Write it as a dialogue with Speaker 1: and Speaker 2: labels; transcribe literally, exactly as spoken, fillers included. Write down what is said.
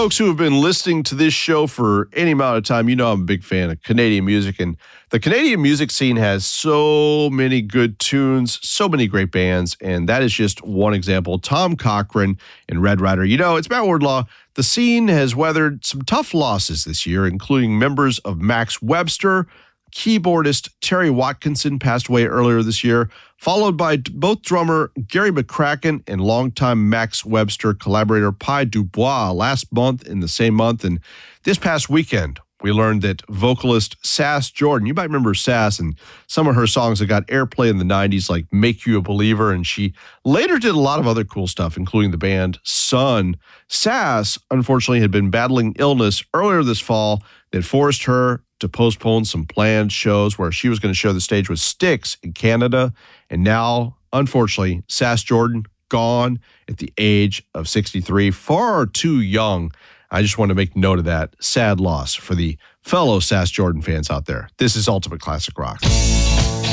Speaker 1: folks who have been listening to this show for any amount of time, you know I'm a big fan of Canadian music, and the Canadian music scene has so many good tunes, so many great bands, and that is just one example. Tom Cochrane and Red Rider. You know, it's Matt Wardlaw. The scene has weathered some tough losses this year, including members of Max Webster. Keyboardist Terry Watkinson passed away earlier this year, followed by both drummer Gary McCracken and longtime Max Webster collaborator Pi Dubois last month in the same month. And this past weekend, we learned that vocalist Sass Jordan, you might remember Sass and some of her songs that got airplay in the nineties, like Make You a Believer, and she later did a lot of other cool stuff, including the band Sun. Sass, unfortunately, had been battling illness earlier this fall that forced her to postpone some planned shows where she was going to share the stage with Styx in Canada. And now, unfortunately, Sass Jordan gone at the age of sixty-three, far too young. I just want to make note of that. Sad loss for the fellow Sass Jordan fans out there. This is Ultimate Classic Rock.